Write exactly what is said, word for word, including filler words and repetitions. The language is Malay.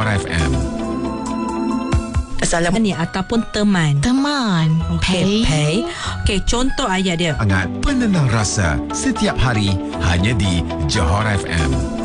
F M. Assalamualaikum ni ataupun teman. Teman. Okey, pay. Okey, contoh ayat dia. Hangat penenang rasa setiap hari hanya di Johor F M.